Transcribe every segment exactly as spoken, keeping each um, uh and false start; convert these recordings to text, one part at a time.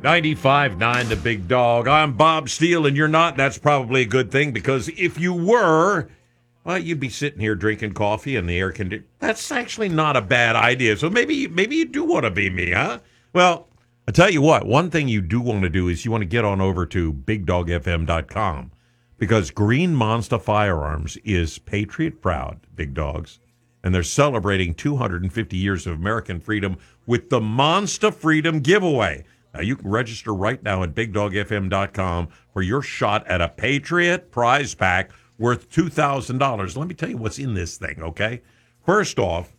ninety-five point nine The Big Dog. I'm Bob Steele, and you're not. That's probably a good thing, because if you were, well, you'd be sitting here drinking coffee in the air conditioner. That's actually not a bad idea. So maybe, maybe you do want to be me, huh? Well, I tell you what, one thing you do want to do is you want to get on over to big dog f m dot com, because Green Monster Firearms is patriot proud, big dogs, and they're celebrating two hundred fifty years of American freedom with the Monster Freedom Giveaway. Now, you can register right now at big dog f m dot com for your shot at a Patriot prize pack worth two thousand dollars. Let me tell you what's in this thing, okay? First off,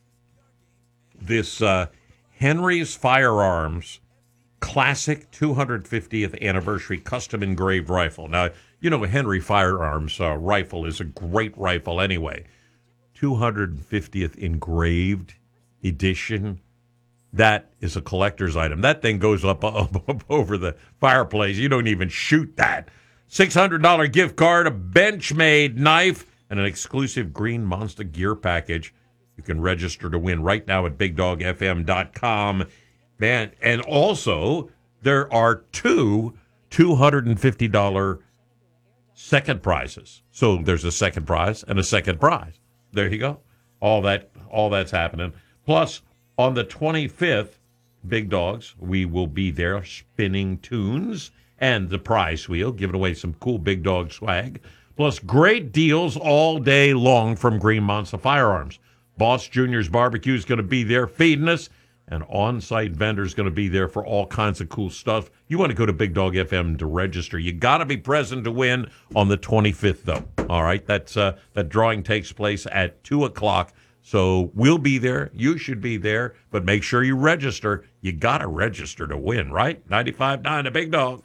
this uh, Henry's Firearms Classic two hundred fiftieth Anniversary Custom Engraved Rifle. Now, you know, Henry Firearms uh, rifle is a great rifle anyway. two hundred fiftieth Engraved Edition. That is a collector's item. That thing goes up, up, up over the fireplace. You don't even shoot that. six hundred dollars gift card, a Benchmade knife, and an exclusive Green Monster gear package. You can register to win right now at big dog f m dot com. Man, and also, there are two two hundred fifty dollars second prizes. So there's a second prize and a second prize. There you go. All that, all that's happening. Plus, on the twenty-fifth, Big Dogs, we will be there spinning tunes and the prize wheel, giving away some cool Big Dog swag. Plus, great deals all day long from Green Monster Firearms. Boss Junior's Barbecue is going to be there feeding us. An on-site vendor is going to be there for all kinds of cool stuff. You want to go to Big Dog F M to register. You got to be present to win on the twenty-fifth, though. All right, that's uh, that drawing takes place at two o'clock. So we'll be there. You should be there, but make sure you register. You got to register to win, right? ninety-five point nine The Big Dog.